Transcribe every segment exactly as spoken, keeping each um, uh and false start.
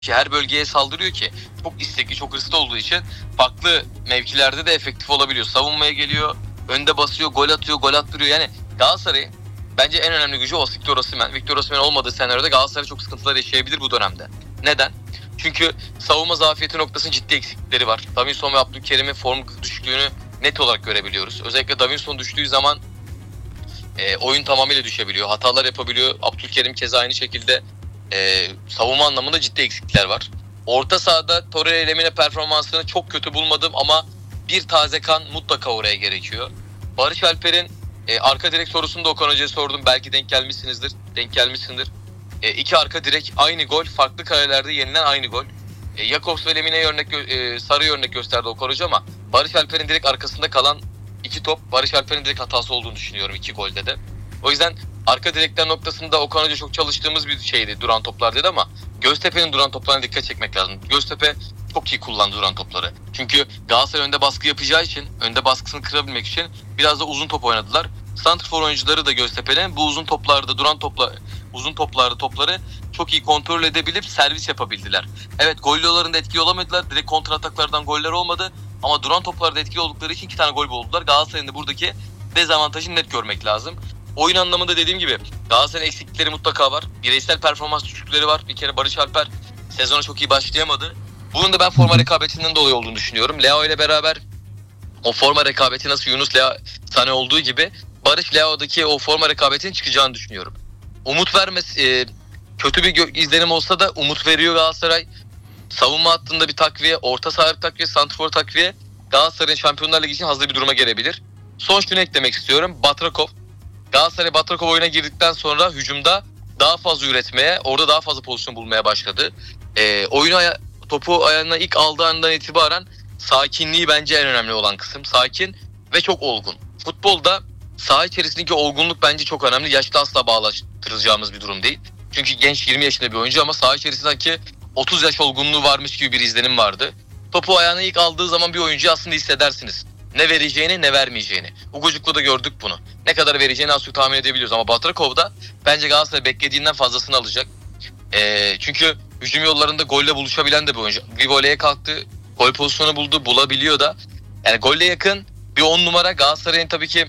her bölgeye saldırıyor ki çok istekli, çok hırslı olduğu için farklı mevkilerde de efektif olabiliyor. Savunmaya geliyor, önde basıyor, gol atıyor, gol attırıyor. Yani Galatasaray'ın bence en önemli gücü o Victor Osimhen. Victor Osimhen olmadığı senaryoda Galatasaray çok sıkıntılar yaşayabilir bu dönemde. Neden? Çünkü savunma zafiyeti noktasının ciddi eksiklikleri var. Davinson ve Abdülkerim'in form düşüklüğünü net olarak görebiliyoruz. Özellikle Davinson düştüğü zaman e, oyun tamamıyla düşebiliyor. Hatalar yapabiliyor. Abdülkerim keza aynı şekilde e, savunma anlamında ciddi eksiklikler var. Orta sahada Torreira Lemine performansını çok kötü bulmadım ama bir taze kan mutlaka oraya gerekiyor. Barış Alper'in e, arka direk sorusunu da Okan Hoca'ya sordum. Belki denk gelmişsinizdir. Denk gelmişsindir. E, iki arka direk aynı gol. Farklı karelerde yenilen aynı gol. E, Jakobs ve Lemine'ye örnek, e, sarı örnek gösterdi Okan Hoca ama Barış Alper'in direkt arkasında kalan iki top Barış Alper'in direkt hatası olduğunu düşünüyorum iki golde de. O yüzden arka direkler noktasında Okan Hoca çok çalıştığımız bir şeydi duran toplar dedi ama Göztepe'nin duran toplarına dikkat çekmek lazım. Göztepe çok iyi kullandı duran topları. Çünkü Galatasaray önde baskı yapacağı için, önde baskısını kırabilmek için biraz da uzun top oynadılar. Santrfor oyuncuları da Göztepe'nin bu uzun toplarda, duran topla, uzun toplarda topları çok iyi kontrol edebilip servis yapabildiler. Evet, gol yollarında etkili olamadılar. Direkt kontra ataklardan goller olmadı. Ama duran toplarda etkili oldukları için iki tane gol buldular. Galatasaray'ın da buradaki dezavantajını net görmek lazım. Oyun anlamında dediğim gibi Galatasaray'ın eksiklikleri mutlaka var. Bireysel performans düşüklükleri var. Bir kere Barış Alper sezona çok iyi başlayamadı. Bunun da ben forma rekabetinden dolayı olduğunu düşünüyorum. Leo ile beraber o forma rekabeti nasıl Yunus Leo Sané olduğu gibi Barış Leo'daki o forma rekabetinin çıkacağını düşünüyorum. Umut vermesi e, kötü bir gö- izlenim olsa da umut veriyor Galatasaray. Savunma hattında bir takviye, orta saha takviye, santrfor takviye Galatasaray'ın Şampiyonlar Ligi için hazır bir duruma gelebilir. Son şunu eklemek istiyorum. Batrakov. Galatasaray Batrakov oyuna girdikten sonra hücumda daha fazla üretmeye, orada daha fazla pozisyon bulmaya başladı. E, oyunu aya- topu ayağına ilk aldığı andan itibaren sakinliği bence en önemli olan kısım. Sakin ve çok olgun. Futbolda saha içerisindeki olgunluk bence çok önemli. Yaşla asla bağlaştıracağımız bir durum değil. Çünkü genç yirmi yaşında bir oyuncu ama saha içerisindeki otuz yaş olgunluğu varmış gibi bir izlenim vardı. Topu ayağına ilk aldığı zaman bir oyuncuyu aslında hissedersiniz. Ne vereceğini ne vermeyeceğini. Ugucuk'la da gördük bunu. Ne kadar vereceğini az çok tahmin edebiliyoruz. Ama Batrakov'da bence Galatasaray beklediğinden fazlasını alacak. Ee, çünkü hücum yollarında golle buluşabilen de bir oyuncu. Bir voleye kalktı. Gol pozisyonu buldu. Bulabiliyor da. Yani golle yakın bir on numara. Galatasaray'ın tabii ki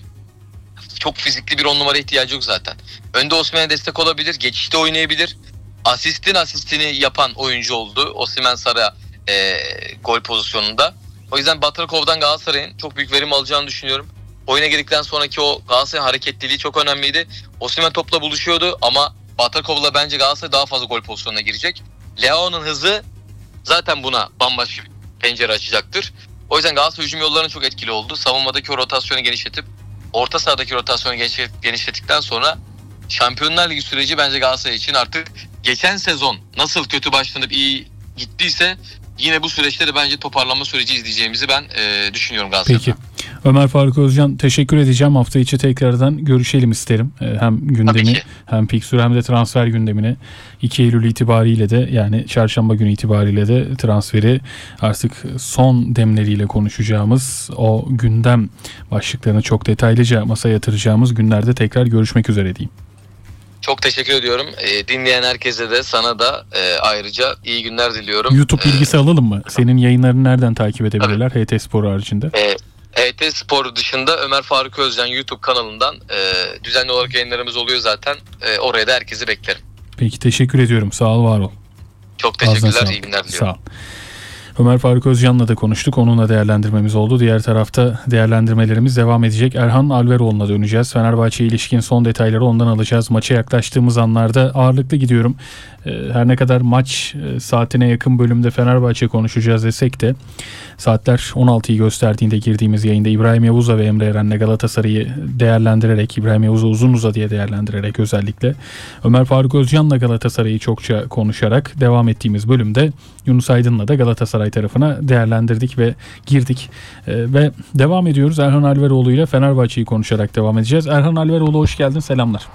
çok fizikli bir on numara ihtiyacı yok zaten. Önde Osimhen'e destek olabilir. Geçişte oynayabilir. Asistin asistini yapan oyuncu oldu. Osimhen Sara e, gol pozisyonunda. O yüzden Batrakov'dan Galatasaray'ın çok büyük verim alacağını düşünüyorum. Oyuna girdikten sonraki o Galatasaray'ın hareketliliği çok önemliydi. Osimhen topla buluşuyordu ama Batrakov'la bence Galatasaray daha fazla gol pozisyonuna girecek. Leao'nun hızı zaten buna bambaşka bir pencere açacaktır. O yüzden Galatasaray hücum yollarının çok etkili oldu. Savunmadaki o rotasyonu genişletip orta sahadaki rotasyonu genişlettikten sonra Şampiyonlar Ligi süreci bence Galatasaray için artık geçen sezon nasıl kötü başlanıp iyi gittiyse yine bu süreçte de bence toparlanma süreci izleyeceğimizi ben e, düşünüyorum Galatasaray'da. Peki. Ömer Faruk Özcan, teşekkür edeceğim. Hafta içi tekrardan görüşelim isterim. Hem gündemi hem fiksür hem de transfer gündemini iki Eylül itibariyle de yani çarşamba günü itibariyle de transferi artık son demleriyle konuşacağımız o gündem başlıklarını çok detaylıca masaya yatıracağımız günlerde tekrar görüşmek üzere diyeyim. Çok teşekkür ediyorum. E, dinleyen herkese de sana da e, ayrıca iyi günler diliyorum. YouTube bilgisi ee, alalım mı? Senin yayınlarını nereden takip edebilirler H T Spor haricinde? E, H T Spor dışında Ömer Faruk Özcan YouTube kanalından e, düzenli olarak yayınlarımız oluyor zaten. E, oraya da herkesi beklerim. Peki, teşekkür ediyorum. Sağ ol, var ol. Çok teşekkürler. İyi günler diliyorum. Sağ ol. Ömer Faruk Özcan'la da konuştuk. Onunla değerlendirmemiz oldu. Diğer tarafta değerlendirmelerimiz devam edecek. Erhan Alveroğlu'na döneceğiz. Fenerbahçe'ye ilişkin son detayları ondan alacağız. Maça yaklaştığımız anlarda ağırlıklı gidiyorum. Her ne kadar maç saatine yakın bölümde Fenerbahçe konuşacağız desek de saatler on altıyı gösterdiğinde girdiğimiz yayında İbrahim Yavuz'a ve Emre Eren'le Galatasaray'ı değerlendirerek, İbrahim Yavuz'u uzun uza diye değerlendirerek özellikle Ömer Faruk Özcan'la Galatasaray'ı çokça konuşarak devam ettiğimiz bölümde Yunus Aydın'la da Galatasaray tarafına değerlendirdik ve girdik. Ee, ve devam ediyoruz. Erhan Alveroğlu ile Fenerbahçe'yi konuşarak devam edeceğiz. Erhan Alveroğlu, hoş geldin. Selamlar.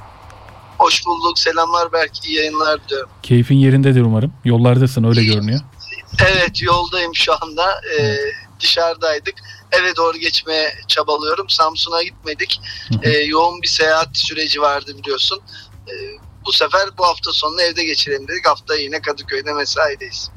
Hoş bulduk. Selamlar, belki iyi yayınlar diliyorum. Keyfin yerindedir umarım. Yollardasın, öyle görünüyor. Evet, yoldayım şu anda. Ee, dışarıdaydık. Eve doğru geçmeye çabalıyorum. Samsun'a gitmedik. Ee, yoğun bir seyahat süreci vardı biliyorsun. Ee, bu sefer bu hafta sonunu evde geçirelim dedik. Haftaya yine Kadıköy'de mesaideyiz.